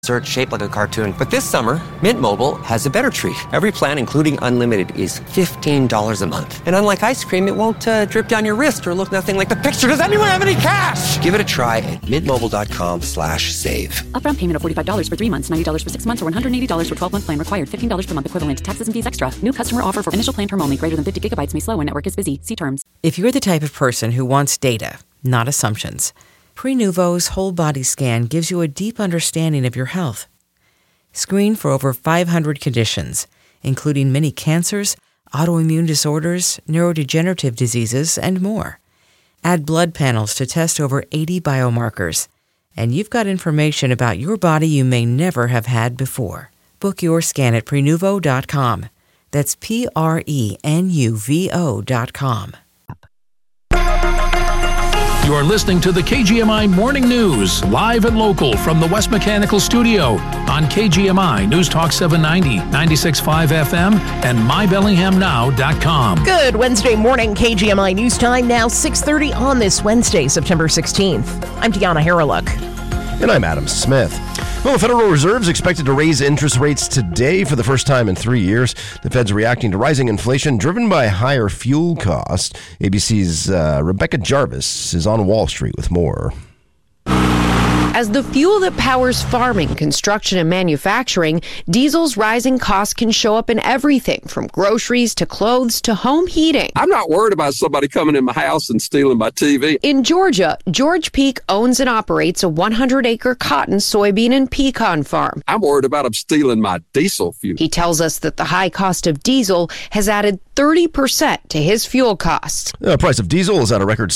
Search shaped like a cartoon. But this summer, Mint Mobile has a better treat. Every plan, including unlimited, is $15 a month. And unlike ice cream, it won't drip down your wrist or look nothing like the picture. Does anyone have any cash? Give it a try at mintmobile.com/save. Upfront payment of $45 for 3 months, $90 for 6 months, or $180 for 12-month plan required. $15 per month equivalent. Taxes and fees extra. New customer offer for initial plan term only. Greater than 50 gigabytes may slow when network is busy. See terms. If you're the type of person who wants data, not assumptions, Prenuvo's whole body scan gives you a deep understanding of your health. Screen for over 500 conditions, including many cancers, autoimmune disorders, neurodegenerative diseases, and more. Add blood panels to test over 80 biomarkers, and you've got information about your body you may never have had before. Book your scan at Prenuvo.com. That's Prenuvo.com. You are listening to the KGMI Morning News, live and local from the West Mechanical Studio on KGMI News Talk 790, 96.5 FM, and MyBellinghamNow.com. Good Wednesday morning, KGMI News Time, now 6:30 on this Wednesday, September 16th. I'm Deanna Harreluk. And I'm Adam Smith. Well, the Federal Reserve is expected to raise interest rates today for the first time in 3 years. The Fed's reacting to rising inflation driven by higher fuel costs. ABC's Rebecca Jarvis is on Wall Street with more. As the fuel that powers farming, construction, and manufacturing, diesel's rising costs can show up in everything from groceries to clothes to home heating. I'm not worried about somebody coming in my house and stealing my TV. In Georgia, George Peak owns and operates a 100-acre cotton, soybean, and pecan farm. I'm worried about them stealing my diesel fuel. He tells us that the high cost of diesel has added 30% to his fuel costs. The price of diesel is at a record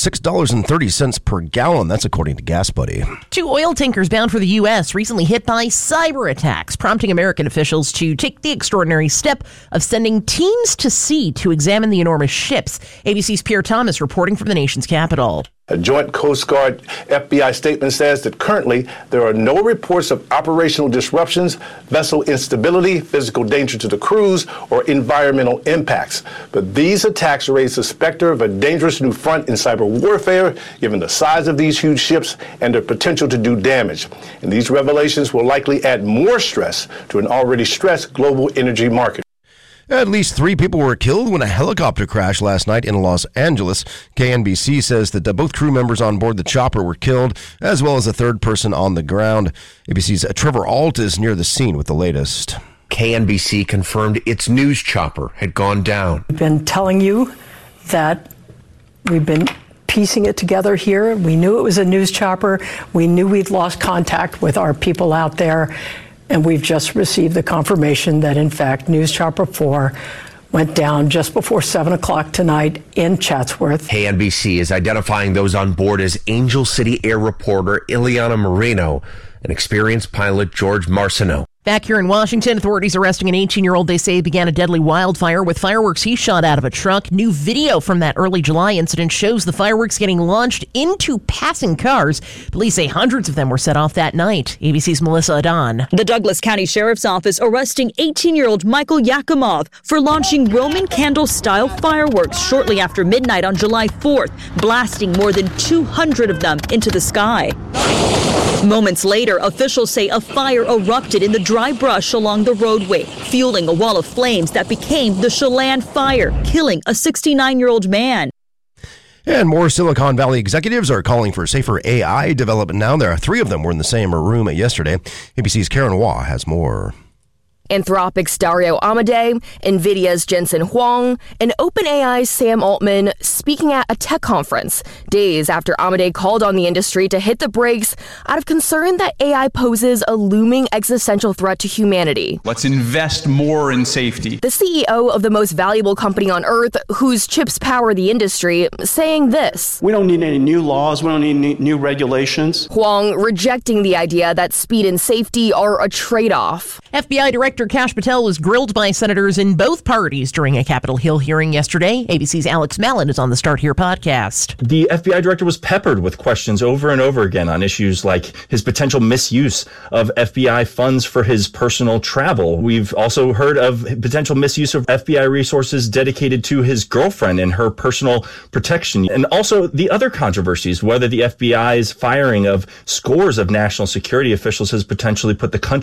$6.30 per gallon. That's according to GasBuddy. 2 oil tankers bound for the U.S. recently hit by cyber attacks, prompting American officials to take the extraordinary step of sending teams to sea to examine the enormous ships. ABC's Pierre Thomas reporting from the nation's capital. A joint Coast Guard FBI statement says that currently there are no reports of operational disruptions, vessel instability, physical danger to the crews, or environmental impacts. But these attacks raise the specter of a dangerous new front in cyber warfare, given the size of these huge ships and their potential to do damage. And these revelations will likely add more stress to an already stressed global energy market. At least 3 people were killed when a helicopter crashed last night in Los Angeles. KNBC says that both crew members on board the chopper were killed, as well as a third person on the ground. ABC's Trevor Alt is near the scene with the latest. KNBC confirmed its news chopper had gone down. We've been telling you that we've been piecing it together here. We knew it was a news chopper. We knew we'd lost contact with our people out there. And we've just received the confirmation that, in fact, News Chopper 4 went down just before 7 o'clock tonight in Chatsworth. KNBC is identifying those on board as Angel City Air reporter Ileana Moreno and experienced pilot George Marcineau. Back here in Washington, authorities arresting an 18-year-old they say began a deadly wildfire with fireworks he shot out of a truck. New video from that early July incident shows the fireworks getting launched into passing cars. Police say hundreds of them were set off that night. ABC's Melissa Adan. The Douglas County Sheriff's Office arresting 18-year-old Michael Yakimov for launching Roman candle-style fireworks shortly after midnight on July 4th, blasting more than 200 of them into the sky. Moments later, officials say a fire erupted in the dry brush along the roadway, fueling a wall of flames that became the Chelan Fire, killing a 69-year-old man. And more Silicon Valley executives are calling for safer AI development now. There are 3 of them were in the same room yesterday. ABC's Karen Waugh has more. Anthropic's Dario Amodei, NVIDIA's Jensen Huang, and OpenAI's Sam Altman speaking at a tech conference days after Amodei called on the industry to hit the brakes out of concern that AI poses a looming existential threat to humanity. Let's invest more in safety. The CEO of the most valuable company on earth, whose chips power the industry, saying this. We don't need any new laws. We don't need any new regulations. Huang rejecting the idea that speed and safety are a trade-off. FBI Director Kash Patel was grilled by senators in both parties during a Capitol Hill hearing yesterday. ABC's Alex Mallon is on the Start Here podcast. The FBI director was peppered with questions over and over again on issues like his potential misuse of FBI funds for his personal travel. We've also heard of potential misuse of FBI resources dedicated to his girlfriend and her personal protection. And also the other controversies, whether the FBI's firing of scores of national security officials has potentially put the country